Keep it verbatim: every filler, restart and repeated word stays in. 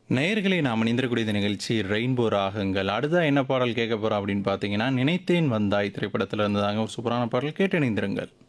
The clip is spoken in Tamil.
நேயர்களே நாம் இணைந்திருக்கக்கூடிய இந்த நிகழ்ச்சி ரெயின்போ ராகங்கள். அடுத்தா என்ன பாடல் கேட்க போறோம் அப்படின்னு பார்த்தீங்கன்னா, நினைத்தேன் வந்தாய் திரைப்படத்துல இருந்து தாங்க ஒரு சூப்பரான பாடல் கேட்டு இணைந்திருங்கள்.